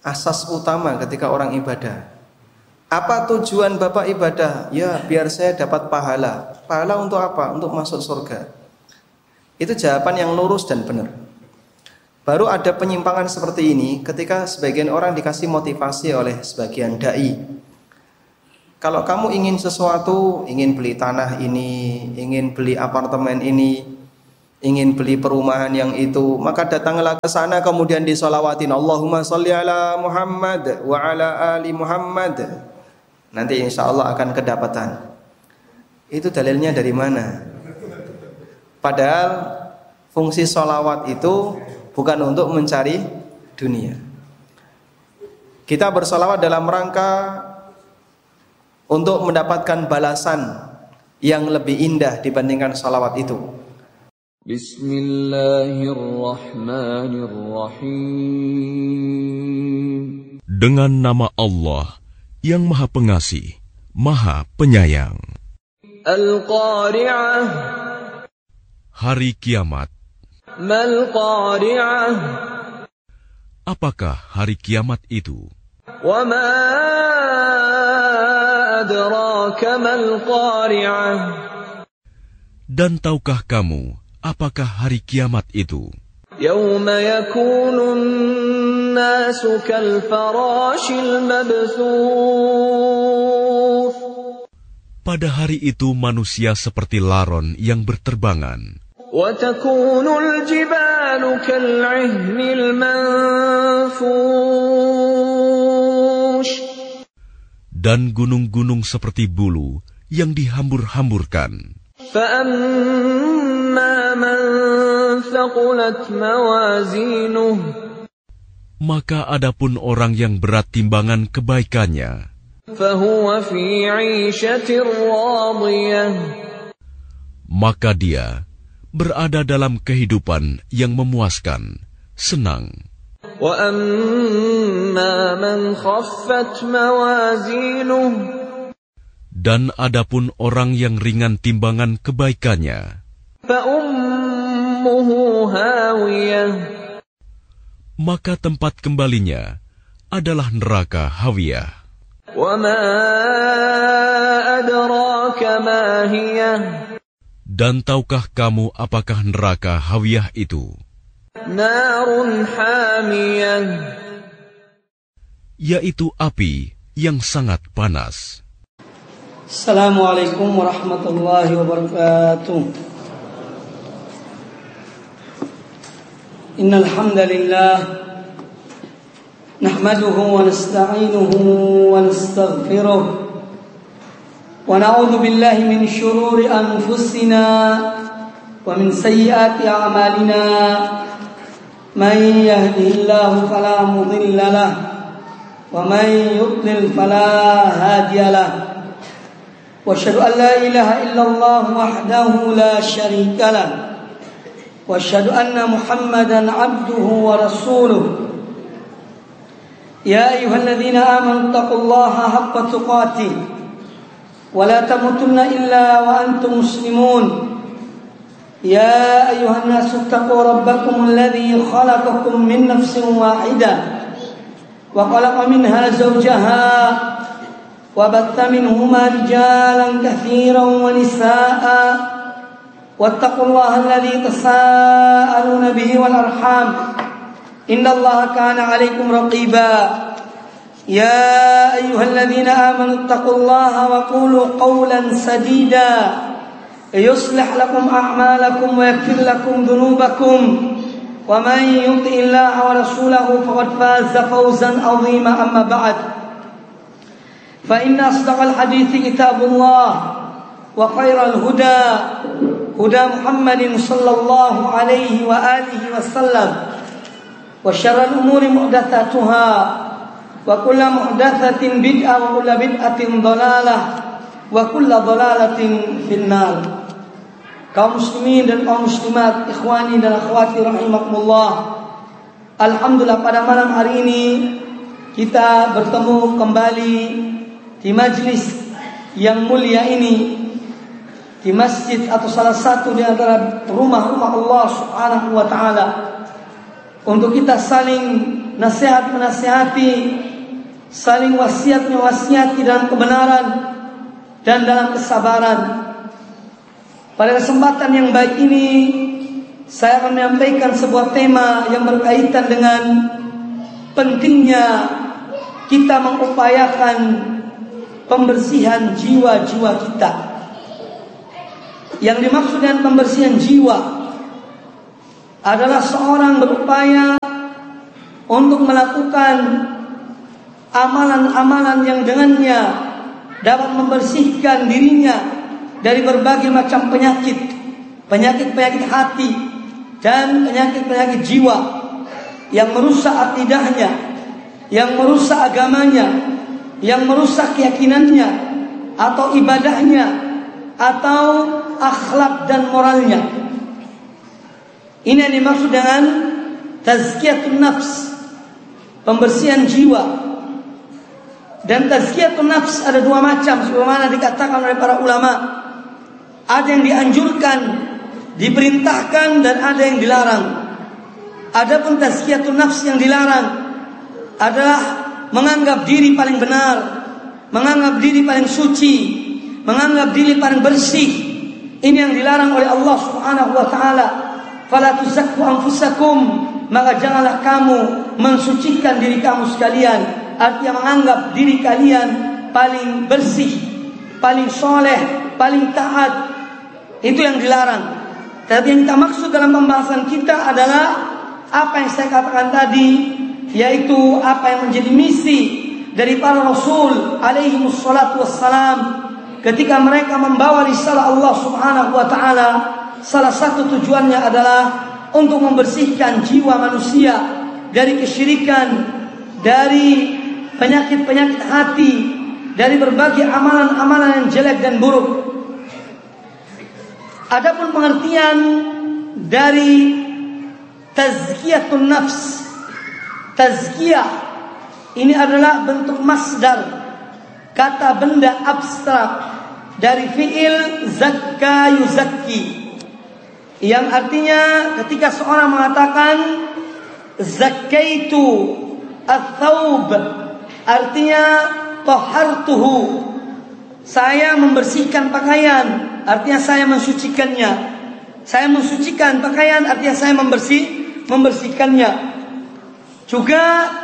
asas utama ketika orang ibadah. Apa tujuan Bapak ibadah? Ya, biar saya dapat pahala. Pahala untuk apa? Untuk masuk surga. Itu jawaban yang lurus dan benar. Baru ada penyimpangan seperti ini ketika sebagian orang dikasih motivasi oleh sebagian dai. Kalau kamu ingin sesuatu, ingin beli tanah ini, ingin beli apartemen ini, ingin beli perumahan yang itu, maka datanglah ke sana kemudian disolawatin, Allahumma sholli ala Muhammad wa ala ali Muhammad. Nanti insya Allah akan kedapatan. Itu dalilnya dari mana? Padahal fungsi sholawat itu bukan untuk mencari dunia. Kita bersolawat dalam rangka untuk mendapatkan balasan yang lebih indah dibandingkan salawat itu. Bismillahirrahmanirrahim. Dengan nama Allah yang Maha Pengasih, Maha Penyayang. Al-Qari'ah. Hari Kiamat. Mal Qari'ah. Apakah hari kiamat itu? Wa ma adraka mal qari'ah. Dan tahukah kamu apakah hari kiamat itu? Yauma yakunun nasu kal farashil mabthuth. Pada hari itu manusia seperti laron yang berterbangan. Wa takunul jibalu kal 'ihnil manfush. Dan gunung-gunung seperti bulu yang dihambur-hamburkan. Maka adapun orang yang berat timbangan kebaikannya, maka dia berada dalam kehidupan yang memuaskan, senang. Dan adapun orang yang ringan timbangan kebaikannya, maka tempat kembalinya adalah neraka Hawiyah. Dan tahukah kamu apakah neraka Hawiyah itu? Yaitu api yang sangat panas. Assalamualaikum warahmatullahi wabarakatuh. Innal hamdalillah nahmaduhu wa nasta'inuhu wa nastaghfiruh wa na'udzu billahi min shururi anfusina wa min sayyiati a'malina. Man yahdihillahu fala mudilla lahu wa man yudlil fala hadiya lahu. واشهد ان لا اله الا الله وحده لا شريك له واشهد ان محمدا عبده ورسوله يا ايها الذين امنوا اتقوا الله حق تقاته ولا تموتن الا وانتم مسلمون يا ايها الناس اتقوا ربكم الذي خلقكم من نفس واحده وخلق منها زوجها وبث منهما رجالا كثيرا ونساء واتقوا الله الذي تساءلون به والأرحام إن الله كان عليكم رقيبا يا أيها الذين آمنوا اتقوا الله وقولوا قولا سديدا يصلح لكم أعمالكم ويغفر لكم ذنوبكم ومن يطع الله ورسوله فقد فاز فوزا عظيما أما بعد فإن أصدق الحديث كتاب الله وخير الهدى هدى محمد صلى الله عليه وآله وسلم وشر الأمور محدثاتها وكل محدثة بدعة وكل بدعة ضلالة وكل ضلالة في النار. Kaum muslimin dan kaum muslimat, ikhwani dan akhwati rahimakumullah. Alhamdulillah pada malam hari ini kita bertemu kembali di majlis yang mulia ini, di masjid atau salah satu di antara rumah-rumah Allah Subhanahu wa taala, untuk kita saling nasihat menasihati, saling wasiat mewasiati dalam kebenaran dan dalam kesabaran. Pada kesempatan yang baik ini, saya akan menyampaikan sebuah tema yang berkaitan dengan pentingnya kita mengupayakan pembersihan jiwa-jiwa kita. Yang dimaksud dengan pembersihan jiwa adalah seorang berupaya untuk melakukan amalan-amalan yang dengannya dapat membersihkan dirinya dari berbagai macam penyakit, penyakit-penyakit hati dan penyakit-penyakit jiwa yang merusak akidahnya, yang merusak agamanya, yang merusak keyakinannya atau ibadahnya atau akhlak dan moralnya. Ini yang dimaksud dengan tazkiyatun nafs, pembersihan jiwa. Dan tazkiyatun nafs ada dua macam, sebagaimana dikatakan oleh para ulama. Ada yang dianjurkan, diperintahkan, dan ada yang dilarang. Adapun tazkiyatun nafs yang dilarang adalah menganggap diri paling benar, menganggap diri paling suci, menganggap diri paling bersih. Ini yang dilarang oleh Allah Subhanahu wa taala. Fala tuzakku anfusakum, maka janganlah kamu mensucikan diri kamu sekalian. Artinya menganggap diri kalian paling bersih, paling soleh, paling taat. Itu yang dilarang. Tapi yang kita maksud dalam pembahasan kita adalah apa yang saya katakan tadi, yaitu apa yang menjadi misi dari para Rasul alaihi wassalatu wassalam. Ketika mereka membawa risalah Allah Subhanahu wa taala, salah satu tujuannya adalah untuk membersihkan jiwa manusia dari kesyirikan, dari penyakit-penyakit hati, dari berbagai amalan-amalan yang jelek dan buruk. Adapun pengertian dari tazkiyatun nafs, tazkiyah ini adalah bentuk masdar, kata benda abstrak dari fi'il zakka yuzakki, yang artinya ketika seorang mengatakan zakkaitu ats-tsaub, artinya tahartuhu, saya membersihkan pakaian, artinya saya mensucikannya. Saya mensucikan pakaian, artinya saya membersihkannya. Juga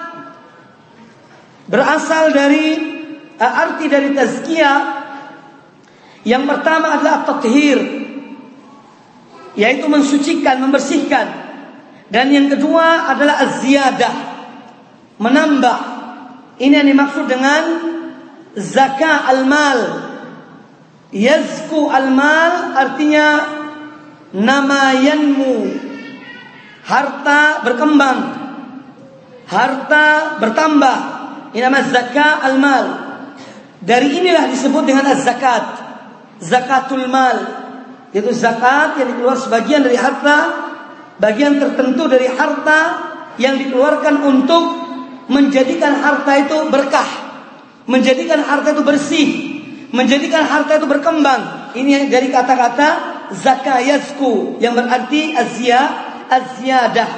berasal dari arti dari tazkiyah. Yang pertama adalah tathhir, yaitu mensucikan, membersihkan. Dan yang kedua adalah az-ziyadah, menambah. Ini yang dimaksud dengan zaka al-mal. Yazku al-mal artinya nama yanmu, harta berkembang, harta bertambah. Ini nama zaka al-mal. Dari inilah disebut dengan az-zakat, zakatul mal. Itu zakat yang dikeluarkan sebagian dari harta, bagian tertentu dari harta yang dikeluarkan untuk menjadikan harta itu berkah, menjadikan harta itu bersih, menjadikan harta itu berkembang. Ini dari kata-kata zakayazku yang berarti az-ziyadah.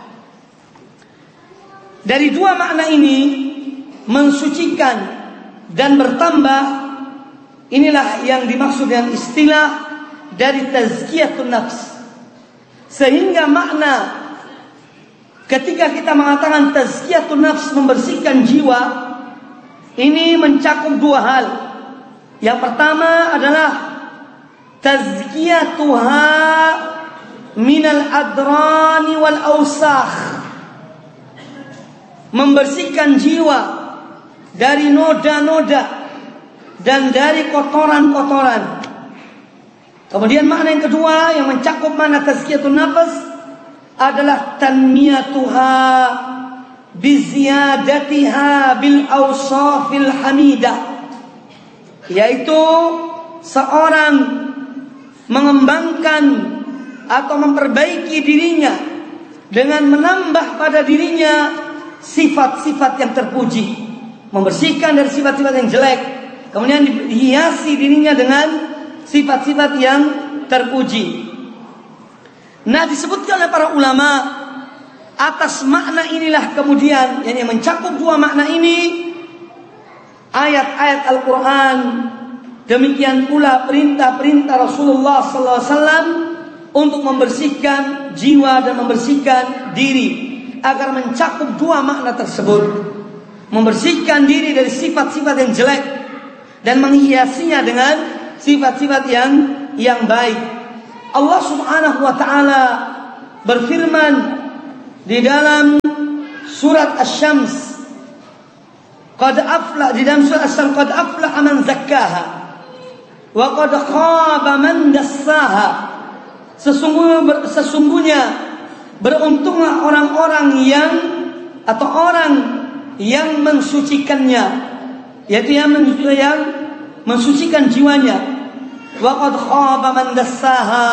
Dari dua makna ini, mensucikan dan bertambah, inilah yang dimaksud dengan istilah dari tazkiyatun nafs. Sehingga makna ketika kita mengatakan tazkiyatun nafs, membersihkan jiwa, ini mencakup dua hal. Yang pertama adalah tazkiyatuha minal adrani wal awsakh, membersihkan jiwa dari noda-noda dan dari kotoran-kotoran. Kemudian makna yang kedua yang mencakup makna tazkiyatun nafs adalah tanmiyatuha biziyadatiha bil awsafil hamidah, yaitu seorang mengembangkan atau memperbaiki dirinya dengan menambah pada dirinya sifat-sifat yang terpuji, membersihkan dari sifat-sifat yang jelek, kemudian dihiasi dirinya dengan sifat-sifat yang terpuji. Nah, disebutkan oleh para ulama Atas makna inilah kemudian yang mencakup dua makna ini, ayat-ayat Al-Quran, demikian pula perintah-perintah Rasulullah SAW untuk membersihkan jiwa dan membersihkan diri, agar mencakup dua makna tersebut. Membersihkan diri dari sifat-sifat yang jelek dan menghiasinya dengan sifat-sifat yang baik. Allah Subhanahu wa taala berfirman di dalam surat Asy-Syams, di dalam surat Asy-Syams, qad aflaha man zakkaha wa qad khaba man dassaha. Sesungguhnya beruntunglah orang-orang yang mensucikannya, yaitu yang mensucikan jiwanya. Wa qad khaba man dassaha,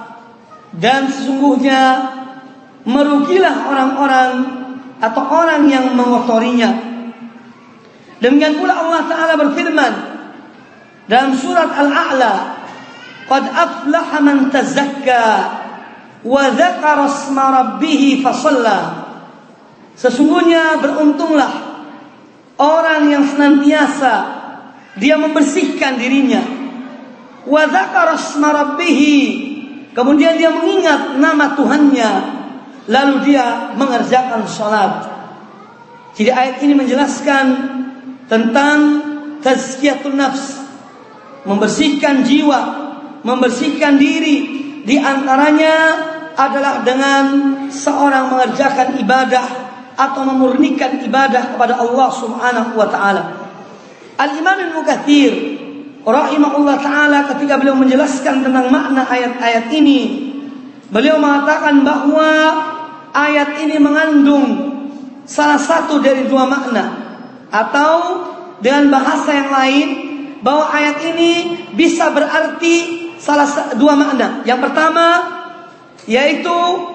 dan sesungguhnya merugilah orang-orang atau orang yang mengotorinya. Demikian pula Allah Ta'ala berfirman dalam surat Al-A'la, qad aflaha man tazakka wa dzakara asma rabbih fasalla. Sesungguhnya beruntunglah orang yang senantiasa dia membersihkan dirinya, wa dzakara asma rabbih, kemudian dia mengingat nama Tuhannya, lalu dia mengerjakan salat. Jadi ayat ini menjelaskan tentang tazkiyatun nafs, membersihkan jiwa, membersihkan diri. Di antaranya adalah dengan seorang mengerjakan ibadah atau memurnikan ibadah kepada Allah Subhanahu wa taala. Al-Imam Ibnu Katsir rahimahullah taala ketika beliau menjelaskan tentang makna ayat-ayat ini, beliau mengatakan bahwa ayat ini mengandung salah satu dari dua makna, atau dengan bahasa yang lain, bahwa ayat ini bisa berarti dua makna. Yang pertama yaitu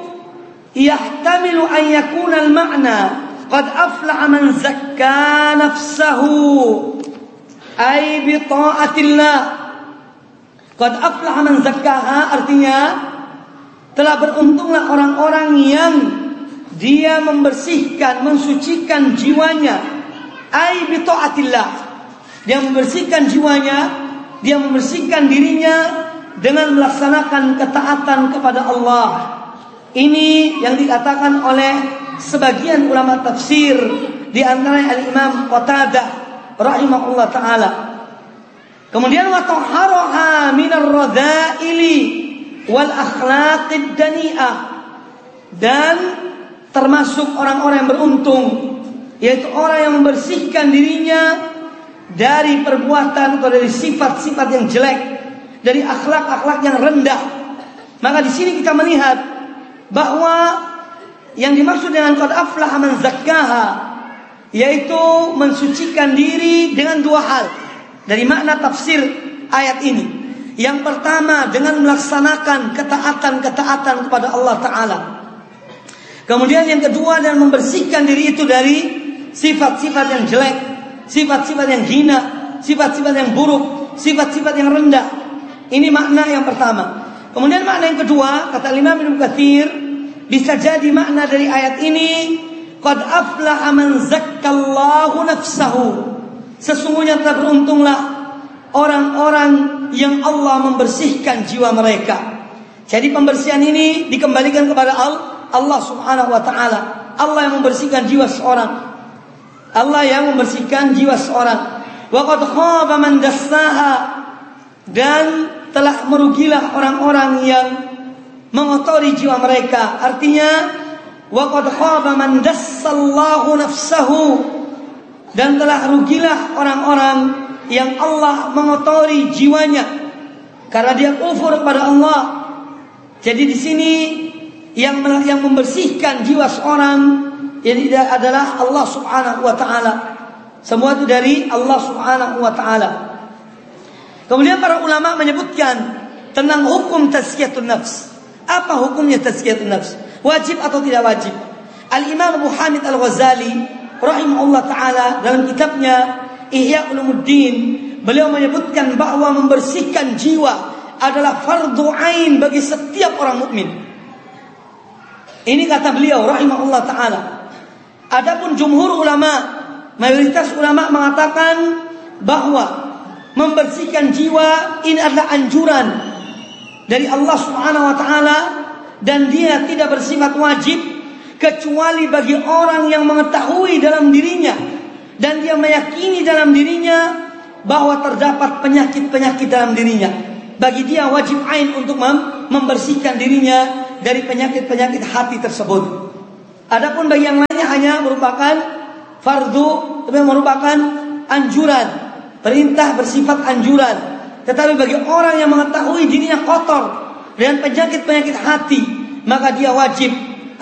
yahtamilu an yakuna al-ma'na qad aflaha man zakka nafsahu ay bi ta'atillah. Qad aflaha man zakkaha artinya telah beruntunglah orang-orang yang dia membersihkan, mensucikan jiwanya. Ai bi ta'atillah, dia membersihkan jiwanya, dia membersihkan dirinya dengan melaksanakan ketaatan kepada Allah. Ini yang dikatakan oleh sebagian ulama tafsir, di antaranya Al-Imam Qatadah rahimahullah taala. Kemudian wa taharaha minar radha'ili wal akhlaqid dani'ah, dan termasuk orang-orang yang beruntung, yaitu orang yang membersihkan dirinya dari perbuatan atau dari sifat-sifat yang jelek, dari akhlak-akhlak yang rendah. Maka di sini kita melihat bahwa yang dimaksud dengan qad aflaha man zakkaha yaitu mensucikan diri dengan dua hal dari makna tafsir ayat ini. Yang pertama dengan melaksanakan ketaatan-ketaatan kepada Allah Ta'ala. Kemudian yang kedua dengan membersihkan diri itu dari sifat-sifat yang jelek, sifat-sifat yang hina, sifat-sifat yang buruk, sifat-sifat yang rendah. Ini makna yang pertama. Kemudian makna yang kedua, kata Imam Ibnu Katsir, bisa jadi makna dari ayat ini qad aflaha man zakkallahu nafsahu. Sesungguhnya telah beruntunglah orang-orang yang Allah membersihkan jiwa mereka. Jadi pembersihan ini dikembalikan kepada Allah Subhanahu wa taala. Allah yang membersihkan jiwa seorang. Allah yang membersihkan jiwa seorang. Wa qad khaba man dassaha, dan telah merugilah orang-orang yang mengotori jiwa mereka. Artinya wa qad khaba man dassallahu nafsahu, dan telah rugilah orang-orang yang Allah mengotori jiwanya karena dia kufur kepada Allah. Jadi di sini yang membersihkan jiwa seorang jadi adalah Allah Subhanahu wa taala. Semua itu dari Allah Subhanahu wa taala. Kemudian para ulama menyebutkan tentang hukum tazkiyatun nafs. Apa hukumnya tazkiyatun nafs? Wajib atau tidak wajib? Al-Imam Abu Hamid Al-Ghazali rahimahullah taala dalam kitabnya Ihya Ulumuddin, beliau menyebutkan bahwa membersihkan jiwa adalah fardu ain bagi setiap orang mukmin. Ini kata beliau rahimahullah ta'ala. Adapun jumhur ulama, mayoritas ulama mengatakan bahwa membersihkan jiwa ini adalah anjuran dari Allah Subhanahu wa taala, dan dia tidak bersifat wajib kecuali bagi orang yang mengetahui dalam dirinya dan dia meyakini dalam dirinya bahwa terdapat penyakit-penyakit dalam dirinya. Bagi dia wajib ain untuk membersihkan dirinya dari penyakit-penyakit hati tersebut. Adapun bagi yang lainnya hanya merupakan fardu, tapi merupakan anjuran, perintah bersifat anjuran. Tetapi bagi orang yang mengetahui dirinya kotor dengan penyakit-penyakit hati, maka dia wajib